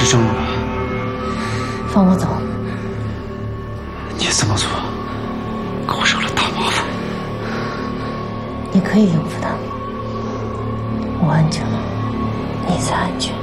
是正路了。 放我走。 你这么做，给我惹了大麻烦。 你可以应付他。我安全了，你才安全。